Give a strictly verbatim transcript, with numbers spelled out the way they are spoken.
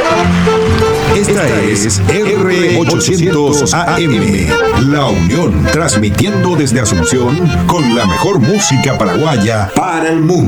Esta es R ochocientos A M, La Unión, transmitiendo desde Asunción con la mejor música paraguaya para el mundo.